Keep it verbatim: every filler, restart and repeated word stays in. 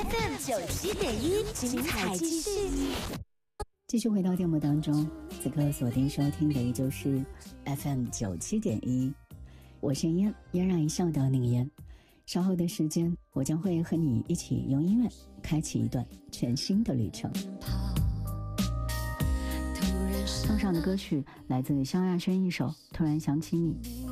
F M 九七点一，精彩继续。 继续回到节目当中，此刻锁定收听的依旧是 F M 九七点一，我是嫣，嫣然一笑的那个嫣。稍后的时间，我将会和你一起用音乐开启一段全新的旅程。送上的歌曲来自萧亚轩一首《突然想起你》。